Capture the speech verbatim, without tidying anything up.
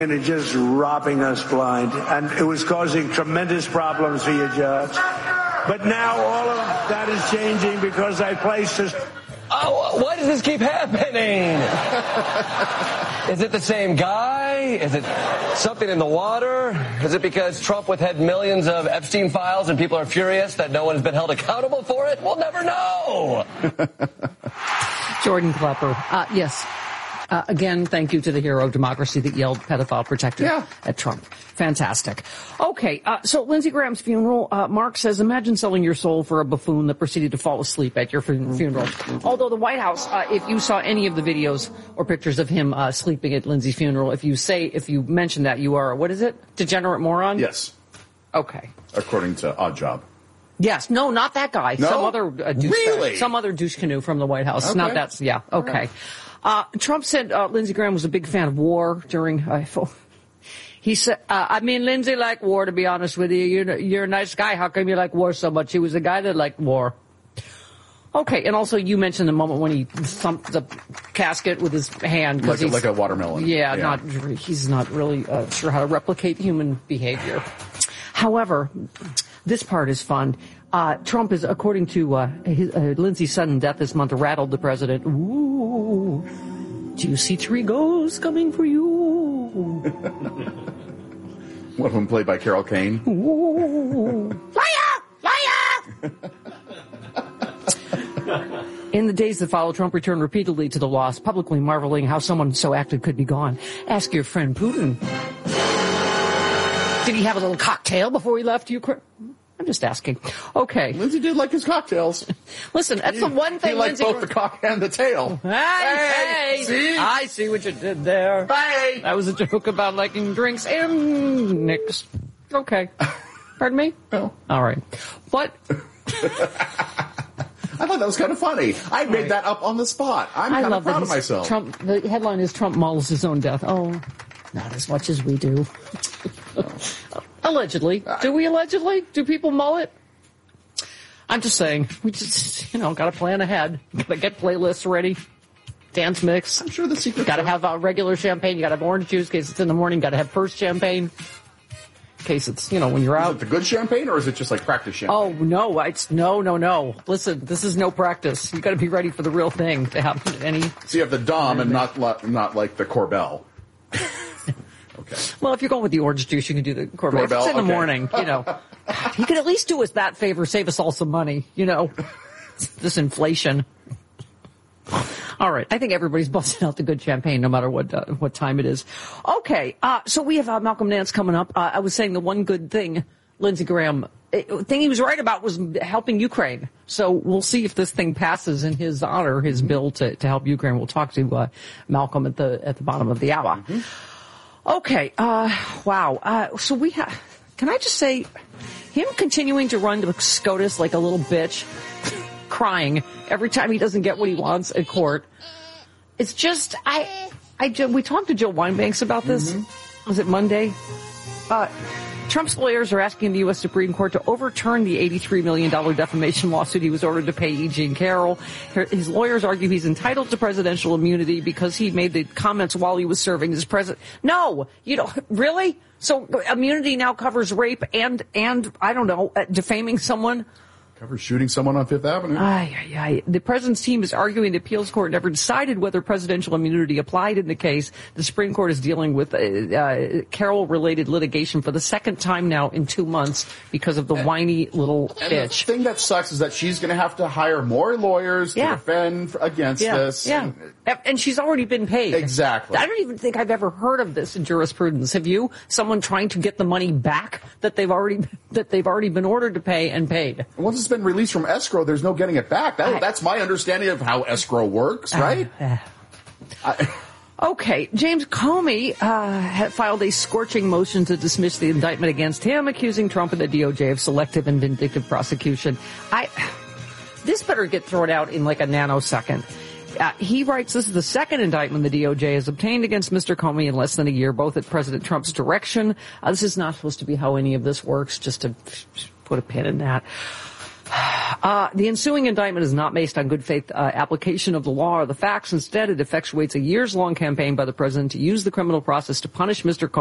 And it's just robbing us blind, and it was causing tremendous problems for you, Judge. But now all of that is changing because I placed this. Oh, why does this keep happening? Is it the same guy? Is it something in the water? Is it because Trump withheld millions of Epstein files and people are furious that no one has been held accountable for it? We'll never know. Jordan Klepper. Uh, yes. Uh, again, thank you to the hero of democracy that yelled pedophile protector yeah. at Trump. Fantastic. Okay, uh, so Lindsey Graham's funeral, uh, Mark says, imagine selling your soul for a buffoon that proceeded to fall asleep at your fun- funeral. Although the White House, uh, if you saw any of the videos or pictures of him uh, sleeping at Lindsey's funeral, if you say, if you mention that, you are, what is it, degenerate moron? Yes. Okay. According to Odd Job. Yes, no, not that guy. No? Some other uh, douche Really? Some other douche canoe from the White House. Okay. Not that, yeah, okay. Right. Uh, Trump said uh, Lindsey Graham was a big fan of war during, uh, he said, uh, I mean, Lindsey liked war, to be honest with you. You're, you're a nice guy. How come you like war so much? He was a guy that liked war. Okay, and also you mentioned the moment when he thumped the casket with his hand. Like, like a watermelon. Yeah, yeah. not he's not really uh, sure how to replicate human behavior. However, this part is fun. Uh, Trump is, according to uh, his, uh, Lindsey's sudden death this month, rattled the president. Ooh, do you see three ghosts coming for you? One of them played by Carol Kane. Ooh. Liar! Liar! In the days that followed, Trump returned repeatedly to the lost, publicly marveling how someone so active could be gone. Ask your friend Putin. Did he have a little cocktail before he left Ukraine? I'm just asking. Okay. Lindsey did like his cocktails. Listen, that's he, the one thing he liked Lindsey... both the cock and the tail. Hey, hey, hey, see? I see what you did there. Hey. That was a joke about liking drinks and nicks. Okay. Pardon me? No. All right. What? I thought that was kind of funny. I made right. that up on the spot. I'm I kind love of proud of myself. Trump, the headline is Trump mulls his own death. Oh, not as much as we do. Allegedly. Do we allegedly? Do people mull it? I'm just saying. We just, you know, got to plan ahead. Got to get playlists ready. Dance mix. I'm sure the secret. Got to have uh, regular champagne. You got to have orange juice in case it's in the morning. Got to have first champagne. In case it's, you know, when you're out. Is it the good champagne or is it just like practice champagne? Oh, no. It's no, no, no. Listen, this is no practice. You got to be ready for the real thing to happen at any. So you have the Dom and not not like the Corbel. Okay. Well, if you're going with the orange juice, you can do the Corbel. Corbel, It's in the okay. morning, you know. You can at least do us that favor, save us all some money, you know. This inflation. All right. I think everybody's busting out the good champagne, no matter what uh, what time it is. Okay. Uh, so we have uh, Malcolm Nance coming up. Uh, I was saying the one good thing Lindsey Graham uh, thing he was right about was helping Ukraine. So we'll see if this thing passes in his honor, his mm-hmm. bill to, to help Ukraine. We'll talk to uh, Malcolm at the at the bottom of the hour. Mm-hmm. Okay, uh, wow. Uh, so we have, can I just say, him continuing to run to SCOTUS like a little bitch, crying every time he doesn't get what he wants at court. It's just, I, I, we talked to Joe Weinbanks about this. Mm-hmm. Was it Monday? Uh, Trump's lawyers are asking the U S Supreme Court to overturn the eighty-three million dollars defamation lawsuit he was ordered to pay E. Jean Carroll. His lawyers argue he's entitled to presidential immunity because he made the comments while he was serving as president. No, you don't, really? So immunity now covers rape and, and I don't know, uh, defaming someone? Covers shooting someone on Fifth Avenue. Ay, ay, ay. The president's team is arguing the appeals court never decided whether presidential immunity applied in the case. The Supreme Court is dealing with uh, uh, Carroll-related litigation for the second time now in two months because of the and, whiny little and bitch. The thing that sucks is that she's going to have to hire more lawyers yeah. to defend against yeah. this. Yeah, and, and she's already been paid. Exactly. I don't even think I've ever heard of this in jurisprudence. Have you? Someone trying to get the money back that they've already that they've already been ordered to pay and paid. Once it's been released from escrow, there's no getting it back. That, I, that's my understanding of how escrow works, right? Uh, uh, I, okay, James Comey uh, had filed a scorching motion to dismiss the indictment against him, accusing Trump and the D O J of selective and vindictive prosecution. I this better get thrown out in like a nanosecond. Uh, he writes, this is the second indictment the D O J has obtained against Mister Comey in less than a year, both at President Trump's direction. Uh, this is not supposed to be how any of this works, just to put a pin in that. Uh, the ensuing indictment is not based on good faith uh, application of the law or the facts. Instead, it effectuates a years-long campaign by the president to use the criminal process to punish Mister